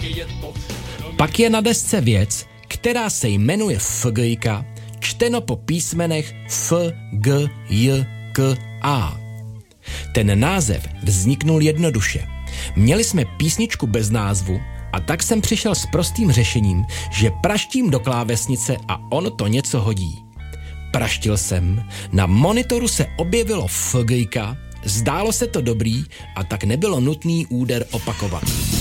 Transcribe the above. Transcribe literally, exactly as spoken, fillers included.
Pak je na desce věc, která se jmenuje Fgejka, čteno po písmenech F, G, J, K, A. Ten název vzniknul jednoduše. Měli jsme písničku bez názvu a tak jsem přišel s prostým řešením, že praštím do klávesnice a ono to něco hodí. Praštil jsem, na monitoru se objevilo Fgejka, zdálo se to dobrý a tak nebylo nutný úder opakovat.